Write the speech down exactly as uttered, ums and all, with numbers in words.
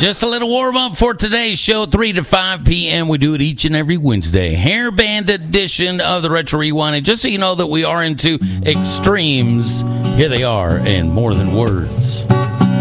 Just a little warm up for today's show, three to five p.m. We do it each and every Wednesday. Hairband edition of the Retro Rewind. And just so you know that we are into extremes, here they are, and more than words.